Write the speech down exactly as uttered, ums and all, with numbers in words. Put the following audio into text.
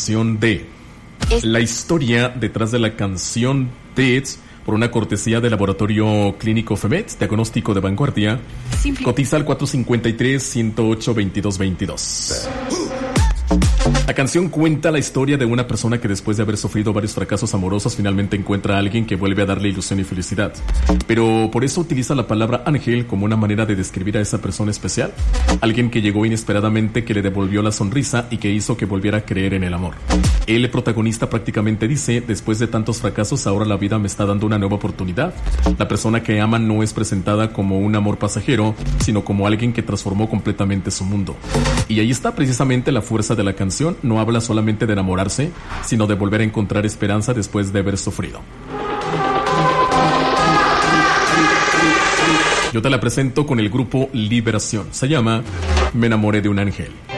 canción de... Es... La historia detrás de la canción de... Por una cortesía del Laboratorio Clínico FEMET, diagnóstico de vanguardia, Simple. Cotiza al cuatro cinco tres, uno cero ocho, veintidós veintidós. La canción cuenta la historia de una persona que después de haber sufrido varios fracasos amorosos finalmente encuentra a alguien que vuelve a darle ilusión y felicidad. Pero por eso utiliza la palabra ángel como una manera de describir a esa persona especial. Alguien que llegó inesperadamente, que le devolvió la sonrisa y que hizo que volviera a creer en el amor. El protagonista prácticamente dice, después de tantos fracasos, ahora la vida me está dando una nueva oportunidad. La persona que ama no es presentada como un amor pasajero, sino como alguien que transformó completamente su mundo. Y ahí está precisamente la fuerza de la canción. No habla solamente de enamorarse, sino de volver a encontrar esperanza después de haber sufrido. Yo te la presento con el grupo Liberación. Se llama Me enamoré de un ángel.